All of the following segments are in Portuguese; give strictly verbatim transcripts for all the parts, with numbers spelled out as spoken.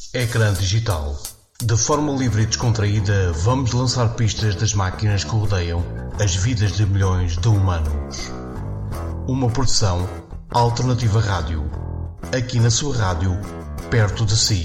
Ecrã digital. De forma livre e descontraída, vamos lançar pistas das máquinas que rodeiam as vidas de milhões de humanos. Uma produção Alternativa Rádio. Aqui na sua rádio, perto de si.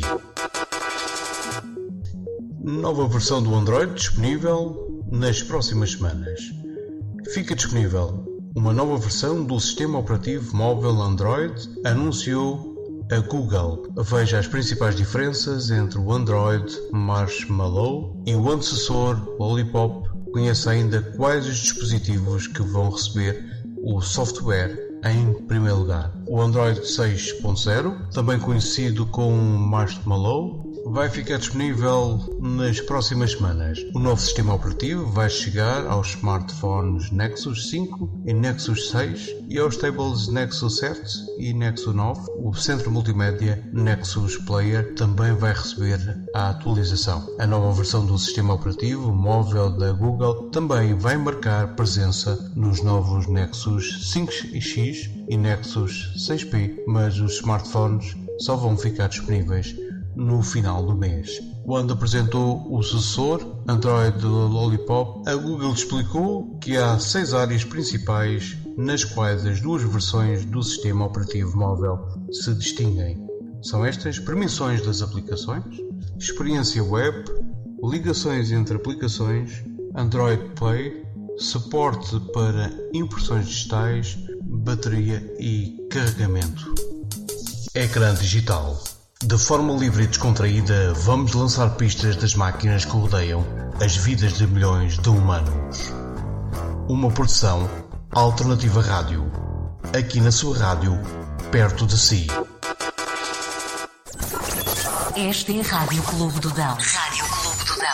Nova versão do Android disponível nas próximas semanas. Fica disponível uma nova versão do sistema operativo móvel Android, anunciou a Google. Veja as principais diferenças entre o Android Marshmallow e o antecessor Lollipop. Conheça ainda quais os dispositivos que vão receber o software em primeiro lugar. O Android seis ponto zero, também conhecido como Marshmallow, vai ficar disponível nas próximas semanas. O novo sistema operativo vai chegar aos smartphones Nexus cinco e Nexus seis e aos tablets Nexus sete e Nexus nove. O centro multimédia Nexus Player também vai receber a atualização. A nova versão do sistema operativo móvel da Google também vai marcar presença nos novos Nexus cinco X e Nexus seis P, mas os smartphones só vão ficar disponíveis no final do mês. Quando apresentou o sucessor Android Lollipop, a Google explicou que há seis áreas principais nas quais as duas versões do sistema operativo móvel se distinguem. São estas: permissões das aplicações, experiência web, ligações entre aplicações, Android Play, suporte para impressões digitais, bateria e carregamento. Ecrã digital. De forma livre e descontraída, vamos lançar pistas das máquinas que rodeiam as vidas de milhões de humanos. Uma produção Alternativa Rádio. Aqui na sua rádio, perto de si. Esta é a Rádio Clube do Dão. Rádio Clube do Dão.